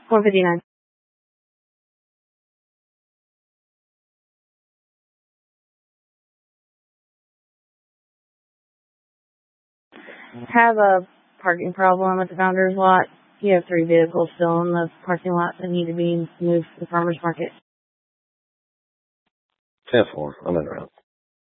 459. Have a parking problem at the Founders lot. You have 3 vehicles still in the parking lot that need to be moved to the farmer's market. 10-4. I'm in route.